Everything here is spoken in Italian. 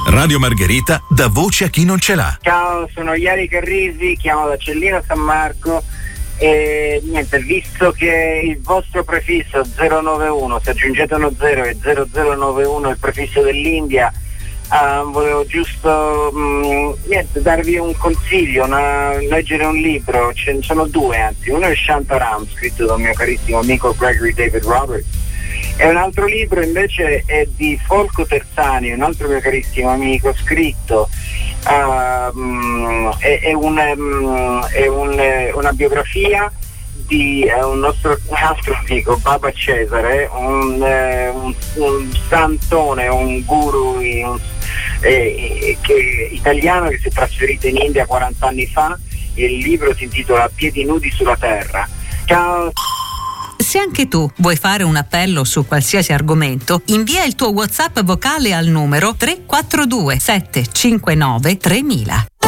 Radio Margherita dà voce a chi non ce l'ha. Ciao, sono Iari Carrisi, chiamo da Cellino San Marco e niente, visto che il vostro prefisso 091, se aggiungete uno 0 e 0091 è il prefisso dell'India, volevo giusto darvi un consiglio, leggere un libro. Ce ne sono due, anzi, uno è Shantaram, scritto dal mio carissimo amico Gregory David Roberts, e un altro libro invece è di Folco Terzani, un altro mio carissimo amico, scritto è una biografia di un altro amico, Baba Cesare, un santone, un guru italiano che si è trasferito in India 40 anni fa, e il libro si intitola Piedi nudi sulla terra. Ciao! Se anche tu vuoi fare un appello su qualsiasi argomento, invia il tuo WhatsApp vocale al numero 342 759 3000.